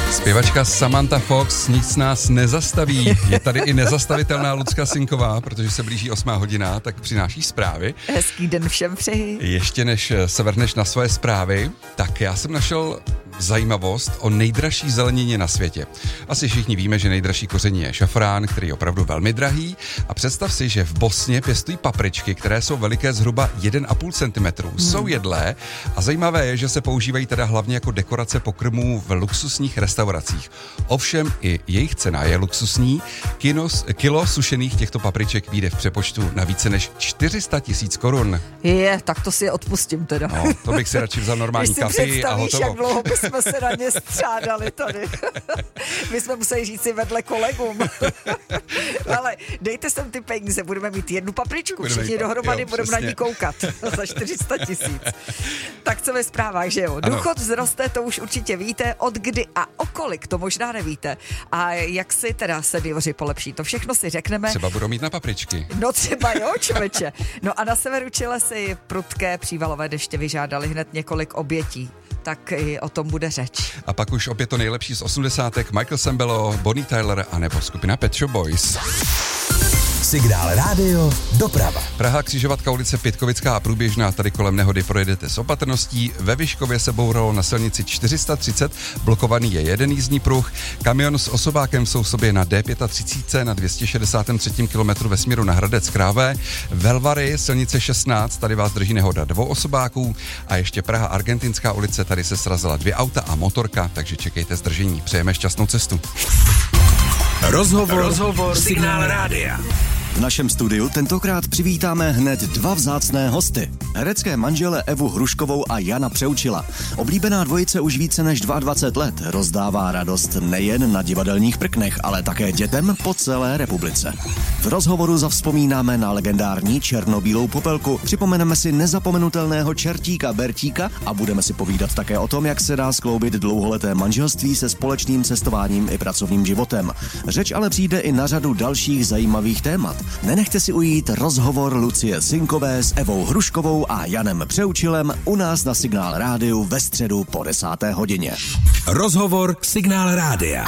Zpěvačka Samantha Fox, nic nás nezastaví. Je tady i nezastavitelná Lucka Sinková, protože se blíží 8 hodina, tak přináší zprávy. Hezký den všem přeji. Ještě než se vrhneš na svoje zprávy, tak já jsem našel zajímavost o nejdražší zelenině na světě. Asi všichni víme, že nejdražší koření je šafrán, který je opravdu velmi drahý. A představ si, že v Bosně pěstují papričky, které jsou veliké zhruba 1,5 cm. Jsou jedlé a zajímavé je, že se používají teda hlavně jako dekorace pokrmů v luxusních restauracích. Ovšem i jejich cena je luxusní. Kilo sušených těchto papriček vyjde v přepočtu na více než 400 000 korun. Tak to si je odpustím teda. No, to bych si radši vzal normální kafi a hotovo. Jak dlouho bychom se na ně střádali tady. My jsme museli říct si vedle kolegům. Ale dejte sem ty peníze, budeme mít jednu papričku, všichni dohromady budeme na ní koukat za 400 000. Tak co ve zprávách, že jo? Důchod vzroste, to už určitě víte, od kdy a o kolik, to možná nevíte. A jak si teda seniori polepší, to všechno si řekneme. Třeba budou mít na papričky. No třeba jo, člověče. No a na severu Chile si prudké přívalové deště vyžádali hned několik obětí. Tak i o tom bude řeč. A pak už opět to nejlepší z 80. Michael Sembello, Bonnie Tyler a nebo skupina Pet Shop Boys. Signál rádio, doprava. Praha, křižovatka ulice Pětkovická a Průběžná, tady kolem nehody projedete s opatrností. Ve Vyškově se bouralo na silnici 430, blokovaný je jeden jízdní pruh. Kamion s osobákem jsou v sobě na D35 na 263. kilometru ve směru na Hradec Králové. Velvary, silnice 16, tady vás drží nehoda 2 osobáků. A ještě Praha, Argentinská ulice, tady se srazila 2 auta a motorka, takže čekejte zdržení. Přejeme šťastnou cestu. Rozhovor Signál rádia. V našem studiu tentokrát přivítáme hned 2 vzácné hosty. Herecké manžele Evu Hruškovou a Jana Přeučila. Oblíbená dvojice už více než 22 let rozdává radost nejen na divadelních prknech, ale také dětem po celé republice. V rozhovoru zavzpomínáme na legendární černobílou popelku, připomeneme si nezapomenutelného čertíka Bertíka a budeme si povídat také o tom, jak se dá skloubit dlouholeté manželství se společným cestováním i pracovním životem. Řeč ale přijde i na řadu dalších zajímavých témat. Nenechte si ujít rozhovor Lucie Sinkové s Evou Hruškovou a Janem Přeučilem u nás na Signál rádiu ve středu po 10. hodině. Rozhovor Signál rádia.